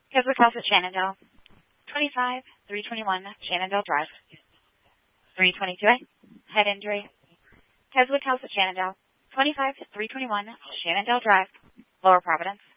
Keswick House at Shenandoah, 25-321 Shenandoah Drive, 322A, head injury. Keswick House at Shenandoah, 25-321 Shenandoah Drive, Lower Providence.